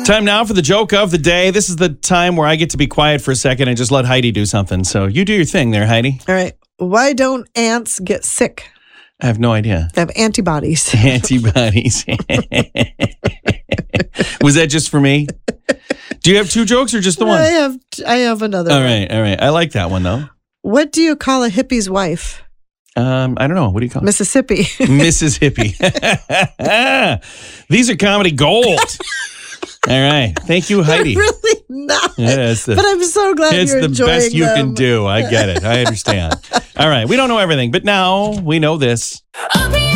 Time now for the joke of the day. This is the time where I get to be quiet for a second and just let Heidi do something. So you do your thing there, Heidi. All right. Why don't ants get sick? I have no idea. They have antibodies. Antibodies. Was that just for me? Do you have two jokes or just the one? I have another All one. right. I like that one, though. What do you call a hippie's wife? I don't know. What do you call it? Mississippi. Mississippi. These are comedy gold. All right. Thank you, Heidi. Really not. Yeah, but I'm so glad you're enjoying It's the best you them. can do. I get it. I understand. All right. We don't know everything, but now we know this.